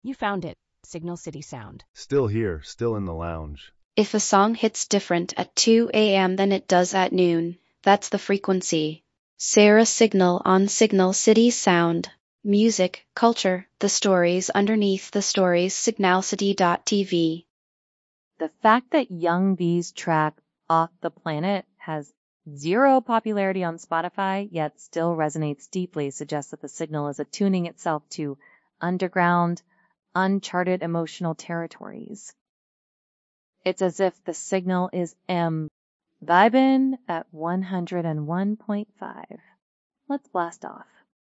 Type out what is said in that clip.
You found it. Signal City Sound. Still here, still in the lounge. If a song hits different at 2 a.m. than it does at noon, that's the frequency. Sarah Signal on Signal City Sound. Music, culture, the stories underneath the stories. Signalcity.tv. The fact that Young B's track Off the Planet has zero popularity on Spotify, yet still resonates deeply, suggests that the signal is attuning itself to underground, uncharted emotional territories. It's as if the signal is vibin' at 101.5. Let's blast off.